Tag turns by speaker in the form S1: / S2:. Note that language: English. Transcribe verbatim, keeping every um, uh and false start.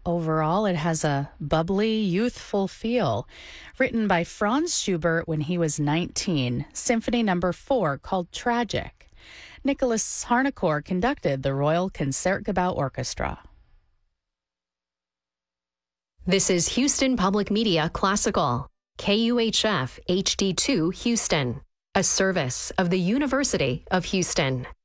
S1: Overall, it has a bubbly, youthful feel. Written by Franz Schubert when he was nineteen, Symphony Number four, called Tragic. Nicholas Harnoncourt conducted the Royal Concertgebouw Orchestra.
S2: This is Houston Public Media Classical, K U H F H D two Houston, a service of the University of Houston.